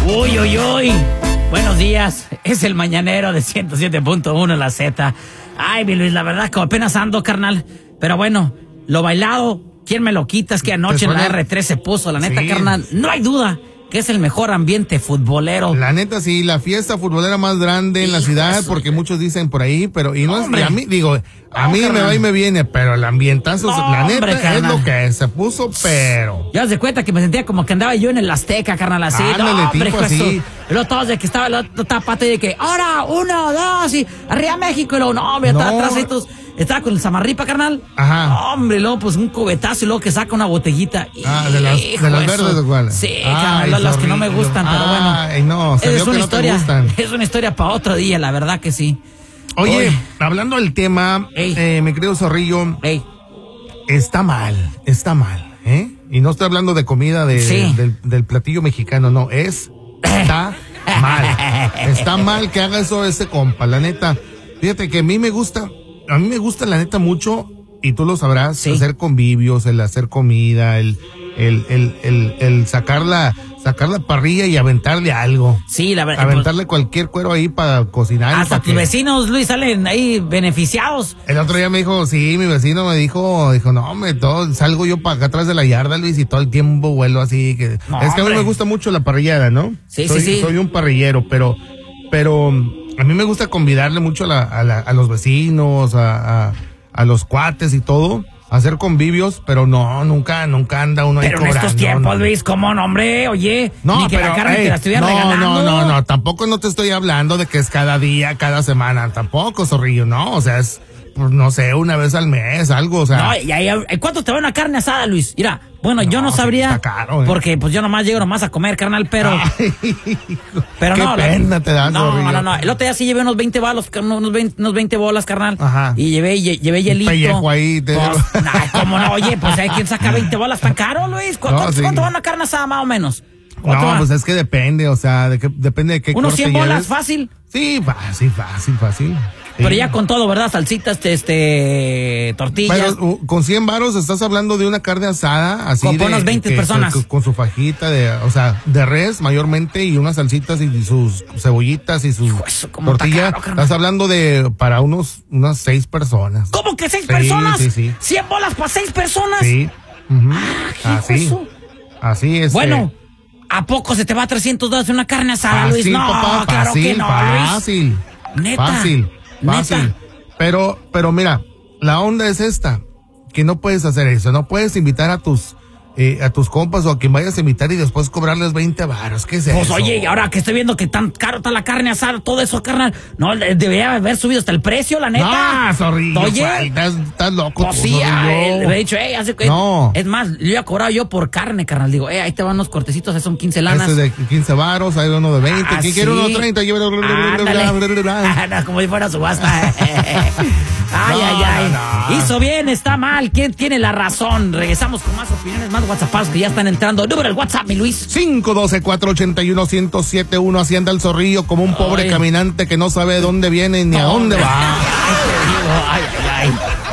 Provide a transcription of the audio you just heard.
Uy, uy, uy. Buenos días. Es el mañanero de 107.1 La Z. Ay, mi Luis, la verdad que apenas ando, carnal. Pero bueno, lo bailado, ¿quién me lo quita? Es que anoche en la R3 se puso, la neta, sí, carnal. No hay duda que es el mejor ambiente futbolero. La neta, sí, la fiesta futbolera más grande en la ciudad, porque muchos dicen por ahí, pero y no es, y a mí, digo, a mí me va y me viene, pero el ambientazo, la neta, carnal, es lo que se puso, pero... Ya se cuenta que me sentía como que andaba yo en el Azteca, carnal, así. Ándale, no, hombre, tipo así. Y luego todos de que estaba la otra parte de que, ahora, 1, 2, y arriba México, y luego, no, hombre, estaba atrás de estos... Estaba con el Samarripa, carnal. Ajá. Hombre, luego pues un cubetazo y luego que saca una botellita. De las verdes o cuáles. Sí, carnal, las que no me gustan, pero bueno. Ay, no, es una que historia, no te gustan. Es una historia para otro día, la verdad que sí. Oye, hablando del tema, mi querido Zorrillo, está mal, ¿eh? Y no estoy hablando de comida del platillo mexicano, no, está mal. Está mal que haga eso ese compa, la neta. Fíjate que a mí me gusta la neta mucho, y tú lo sabrás, hacer convivios, el hacer comida, el sacar la parrilla y aventarle algo. Sí, la verdad. Aventarle cualquier cuero ahí para cocinar. Hasta tus vecinos, Luis, salen ahí beneficiados. El otro día me dijo, mi vecino me dijo, no, hombre, salgo yo para acá atrás de la yarda, Luis, y todo el tiempo vuelo así. Que a mí me gusta mucho la parrillada, ¿no? Sí. Soy un parrillero, pero a mí me gusta convidarle mucho a los vecinos, a los cuates y todo, hacer convivios, pero no, nunca anda uno ahí cobrando. Pero en estos tiempos, Luis, ¿cómo no, hombre? Oye, no, ni que pero, la carne te la estuvieran regalando. No, tampoco no te estoy hablando de que es cada día, cada semana, tampoco, Zorrillo, no, o sea, es, no sé, una vez al mes, algo, o sea. No, y ¿cuánto te va una carne asada, Luis? Mira, bueno, yo no sabría, está caro, porque pues yo llego nomás a comer, carnal, pero... Ay, pero qué pena te da, Zorrillo. No, el otro día sí llevé unos 20 bolas, carnal. Ajá. Y llevé hielito. Pellejo ahí. ¿Cómo no? Oye, pues hay quien saca 20 bolas tan caro, Luis. ¿Cuánto va una carne asada más o menos? No, pues es que depende, o sea, depende de qué ¿Unos corte 100 bolas lleves. fácil? Sí, fácil. Pero ya con todo, ¿verdad? Salsitas, tortillas. Pero con 100 varos estás hablando de una carne asada, así con unas 20 personas. Con su fajita de res mayormente, y unas salsitas y sus cebollitas y sus tortillas. Estás hablando para unas 6 personas. ¿Cómo que 6 personas? Sí. 100 bolas para 6 personas. Sí. Así es. Bueno, ¿a poco se te va $300 una carne asada, Luis? No, papá, claro que no, Luis. Fácil. Pero mira, la onda es esta, que no puedes hacer eso, no puedes invitar a tus compas o a quien vayas a invitar y después cobrarles 20 varos. ¿Qué es eso? Pues oye, y ahora que estoy viendo que tan caro está la carne asada, todo eso, carnal, no, debería haber subido hasta el precio, la neta. No, Zorrillo, oye, estás loco. Pues sí, le he dicho, no. Es más, le iba a cobrar yo por carne, carnal. Digo, ahí te van unos cortecitos, son 15 lanas. Ese de 15 varos, hay uno de 20. ¿Quién quiere uno de 30? Como si fuera subasta. Ay. No. Hizo bien, está mal. ¿Quién tiene la razón? Regresamos con más opiniones, más WhatsAppados que ya están entrando. Número el WhatsApp, mi Luis. 512-481-1071. Así anda el Zorrillo como un pobre caminante que no sabe de dónde viene ni a dónde va. Ay.